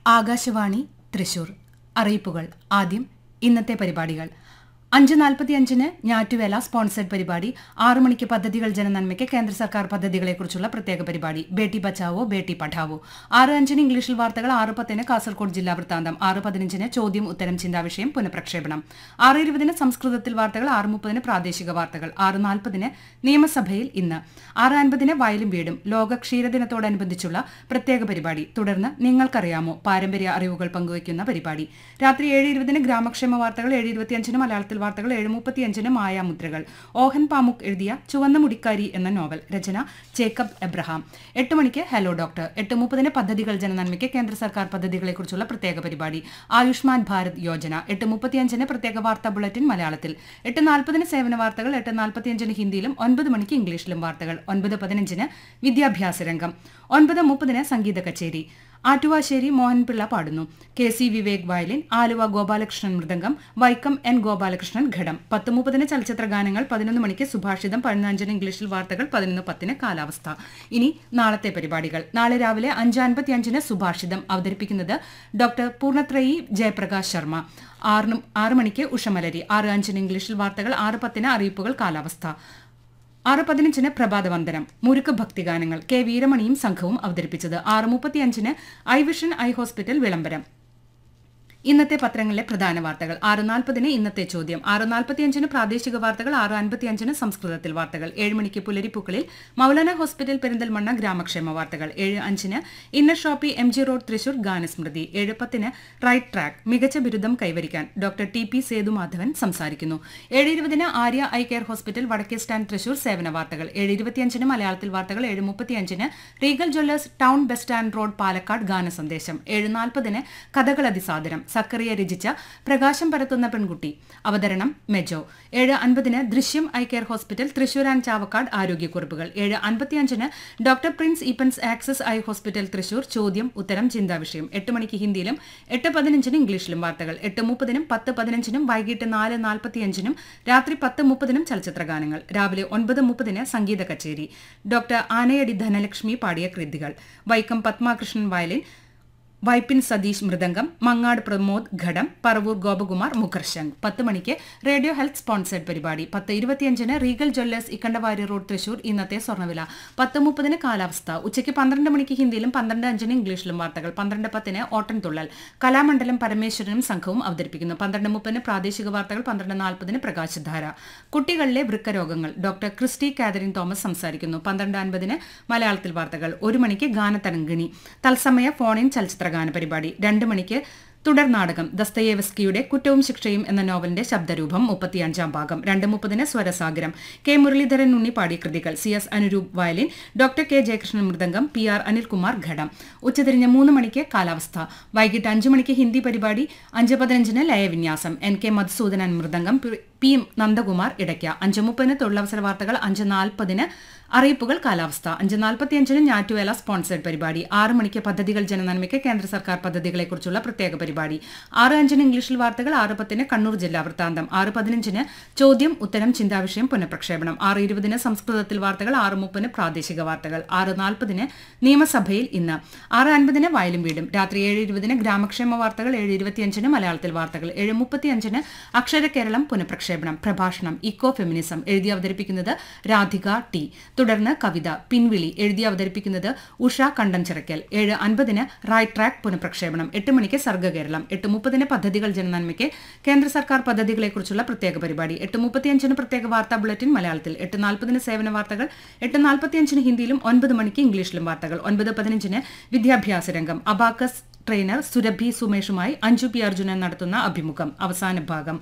ആകാശവാണി തൃശൂർ. അറിയിപ്പുകൾ. ആദ്യം ഇന്നത്തെ പരിപാടികൾ. 5:45 ഞാറ്റുവേല സ്പോൺസേഡ് പരിപാടി. 6 മണിക്ക് പദ്ധതികൾ ജനനന്മയ്ക്ക് കേന്ദ്ര സർക്കാർ പദ്ധതികളെക്കുറിച്ചുള്ള പ്രത്യേക പരിപാടി ബേട്ടി ബച്ചാവോ ബേട്ടി പഠാവോ. 6:05 ഇംഗ്ലീഷിൽ വാർത്തകൾ. 6:10 കാസർകോട് ജില്ലാ വൃത്താന്തം. 6:15 ചോദ്യം ഉത്തരം ചിന്താവിഷയം പുനഃപ്രക്ഷേപണം. 6:20 സംസ്കൃതത്തിൽ വാർത്തകൾ. 6:30 പ്രാദേശിക വാർത്തകൾ. 6:40 നിയമസഭയിൽ ഇന്ന്. 6:50 വയലും വീടും ലോക ക്ഷീരദിനത്തോടനുബന്ധിച്ചുള്ള പ്രത്യേക പരിപാടി. തുടർന്ന് നിങ്ങൾക്കറിയാമോ പാരമ്പര്യ അറിവുകൾ പങ്കുവയ്ക്കുന്ന പരിപാടി. രാത്രി 7:20 ഗ്രാമക്ഷേമ വാർത്തകൾ. 7:25 മലയാളത്തിൽ വാർത്തകൾ. 7:35 മായാമുദ്രകൾ. ഓഹൻ പാമുക് എഴുതിയ ചുവന്ന മുടിക്കാരി എന്ന നോവൽ. രചന ജേക്കബ് എബ്രഹാം. 8 മണിക്ക് ഹലോ ഡോക്ടർ. 8:30 പദ്ധതികൾ ജനനന്മയ്ക്ക് കേന്ദ്ര സർക്കാർ പദ്ധതികളെക്കുറിച്ചുള്ള പ്രത്യേക പരിപാടി ആയുഷ്മാൻ ഭാരത് യോജന. 8:35 പ്രത്യേക വാർത്താ ബുള്ളറ്റിൻ മലയാളത്തിൽ. 8:40 സേവന വാർത്തകൾ. 8:45 ഹിന്ദിയിലും 9 മണിക്ക് ഇംഗ്ലീഷിലും വാർത്തകൾ. 9:15 വിദ്യാഭ്യാസ രംഗം. 9:30 സംഗീത കച്ചേരി. ആറ്റുവാശ്ശേരി മോഹൻപിള്ള പാടുന്നു. KC Vivek violin. Aluva Gopalakrishnan mridangam. Vaikom N Gopalakrishnan ഘടം. 10:30 ചലച്ചിത്ര ഗാനങ്ങൾ. 11 മണിക്ക് സുഭാഷിതം. 11:05 ഇംഗ്ലീഷിൽ വാർത്തകൾ. 11:10 കാലാവസ്ഥ. ഇനി നാളത്തെ പരിപാടികൾ. നാളെ രാവിലെ 5:55 സുഭാഷിതം. അവതരിപ്പിക്കുന്നത് ഡോക്ടർ പൂർണത്രയി ജയപ്രകാശ് ശർമ്മ. 6 മണിക്ക് ഉഷമലരി. 6:05 ഇംഗ്ലീഷിൽ വാർത്തകൾ. 6:10 അറിയിപ്പുകൾ കാലാവസ്ഥ. 6:15 പ്രഭാതവന്ദനം. മുരുക്ക് ഭക്തിഗാനങ്ങൾ. K വീരമണിയും സംഘവും അവതരിപ്പിച്ചത്. 6:35 ഐ വിഷൻ ഐ ഹോസ്പിറ്റൽ വിളംബരം. ഇന്നത്തെ പത്രങ്ങളിലെ പ്രധാന വാർത്തകൾ. 6:40 ഇന്നത്തെ ചോദ്യം. 6:45 പ്രാദേശിക വാർത്തകൾ. 6:55 സംസ്കൃതത്തിൽ വാർത്തകൾ. 7 മണിക്ക് പുലരിപ്പൂക്കളിൽ മൗലാന ഹോസ്പിറ്റൽ പെരിന്തൽമണ്ണ ഗ്രാമക്ഷേമ വാർത്തകൾ. 7:05 inner Shopee MG road Thrissur ഗാനസ്മൃതി. 7:10 right track മികച്ച ബിരുദം കൈവരിക്കാൻ ഡോക്ടർ TP സേതുമാധവൻ സംസാരിക്കുന്നു. 7:20 ആര്യ ഐ കെയർ ഹോസ്പിറ്റൽ വടക്കേ സ്റ്റാൻഡ് തൃശൂർ സേവന വാർത്തകൾ. 7:25 മലയാളത്തിൽ വാർത്തകൾ. 7:35 Regal Jewellers town bus stand road Palakkad ഗാനസന്ദേശം. 7:40 കഥകൾ അതിസാദരം. സക്കറിയ രചിച്ച പ്രകാശം പരത്തുന്ന പെൺകുട്ടി. അവതരണം മെജോ. 7:50 ദൃശ്യം eye care hospital Thrissur and Chavakkad ആരോഗ്യക്കുറിപ്പുകൾ. 7:55 doctor Prince Eappen's access eye hospital Thrissur ചോദ്യം ഉത്തരം ചിന്താവിഷയം. 8 മണിക്ക് ഹിന്ദിയിലും 8:15 ഇംഗ്ലീഷിലും വാർത്തകൾ. 8:30 10:15 വൈകിട്ട് 4:45 രാത്രി 10:30 ചലച്ചിത്ര ഗാനങ്ങൾ. രാവിലെ 9:30 സംഗീത കച്ചേരി. ഡോക്ടർ ആനയടി ധനലക്ഷ്മി പാടിയ കൃതികൾ. വൈക്കം പത്മാകൃഷ്ണൻ വയലിൻ. വൈപ്പിൻ സതീഷ് മൃദംഗം. മങ്ങാട് പ്രമോദ് ഘടം. പറവൂർ ഗോപകുമാർ മുഖർശംഖ്. 10 മണിക്ക് റേഡിയോ ഹെൽത്ത് സ്പോൺസേഡ് പരിപാടി. 10:25 Regal Jewellers Ikkandavari road Thrissur ഇന്നത്തെ സ്വർണ്ണവില. 10:30 കാലാവസ്ഥ. ഉച്ചയ്ക്ക് 12 മണിക്ക് ഹിന്ദിയിലും 12:05 ഇംഗ്ലീഷിലും വാർത്തകൾ. 12:10 ഓട്ടൻതുള്ളൽ. കലാമണ്ഡലം പരമേശ്വരനും സംഘവും അവതരിപ്പിക്കുന്നു. 12:30 പ്രാദേശിക വാർത്തകൾ. 12:40 പ്രകാശധാര. കുട്ടികളിലെ വൃക്കരോഗങ്ങൾ. ഡോക്ടർ ക്രിസ്റ്റി കാതറിൻ തോമസ് സംസാരിക്കുന്നു. 12:50 മലയാളത്തിൽ വാർത്തകൾ. 1 മണിക്ക് ഗാനതരംഗിണി തത്സമയ ഫോണിൻ ചലച്ചിത്ര ഗാന പരിപാടി. 2 മണിക്ക് തുടർ നാടകം ദസ്തയേവ്സ്കിയുടെ കുറ്റവും ശിക്ഷയും എന്ന നോവലിന്റെ ശബ്ദരൂപം 35-ാം ഭാഗം. 2:30 സ്വരസാഗരം. K മുരളീധരൻ ഉണ്ണി പാടിയ കൃതികൾ. CS Anuroop violin. Doctor K Jayakrishnan mridangam. PR Anilkumar ഘടം. ഉച്ചതിരിഞ്ഞ് 3 മണിക്ക് കാലാവസ്ഥ. വൈകിട്ട് 5 മണിക്ക് ഹിന്ദി പരിപാടി. 5:15 ലയവിന്യാസം. NK മധുസൂദനൻ മൃദംഗം. P നന്ദകുമാർ ഇടയ്ക്ക. 5:30 തൊഴിലവസര വാർത്തകൾ. 5:40 അറിയിപ്പുകൾ കാലാവസ്ഥ. 5:45 ഞാറ്റുവേല സ്പോൺസേഡ് പരിപാടി. 6 മണിക്ക് പദ്ധതികൾ ജനനന്മയ്ക്ക് കേന്ദ്ര സർക്കാർ പദ്ധതികളെക്കുറിച്ചുള്ള പ്രത്യേക പരിപാടി. 6:05 ഇംഗ്ലീഷിൽ വാർത്തകൾ. 6:10 കണ്ണൂർ ജില്ലാ വൃത്താന്തം. 6:15 ചോദ്യം ഉത്തരം ചിന്താവിഷയം പുനഃപ്രക്ഷേപണം. 6:20 സംസ്കൃതത്തിൽ വാർത്തകൾ. 6:30 പ്രാദേശിക വാർത്തകൾ. 6:40 നിയമസഭയിൽ ഇന്ന്. 6:50 വയലും വീടും. രാത്രി 7:20 ഗ്രാമക്ഷേമ വാർത്തകൾ. 7:25 മലയാളത്തിൽ വാർത്തകൾ. 7:35 അക്ഷര കേരളം പുനഃപ്രക്ഷേപണം. പ്രഭാഷണം ഇക്കോ ഫെമിനിസം. എഴുതി അവതരിപ്പിക്കുന്നത് രാധിക T. തുടർന്ന് കവിത പിൻവിളി. എഴുതി അവതരിപ്പിക്കുന്നത് ഉഷ കണ്ടംചിറക്കൽ. 7:50 റൈറ്റ് ട്രാക്ക് പുനഃപ്രക്ഷേപണം. 8 മണിക്ക് സർഗ്ഗകേരളം. 8:30 പദ്ധതികൾ ജനനന്മയ്ക്ക് കേന്ദ്ര സർക്കാർ പദ്ധതികളെക്കുറിച്ചുള്ള പ്രത്യേക പരിപാടി. 8:35 പ്രത്യേക വാർത്താ ബുള്ളറ്റിൻ മലയാളത്തിൽ. 8:40 സേവന വാർത്തകൾ. 8:45 ഹിന്ദിയിലും 9 മണിക്ക് ഇംഗ്ലീഷിലും വാർത്തകൾ. 9:15 വിദ്യാഭ്യാസ രംഗം. Abacus trainer Surabhi സുമേഷുമായി Anju P. Arjunan നടത്തുന്ന അഭിമുഖം. അവസാന ഭാഗം.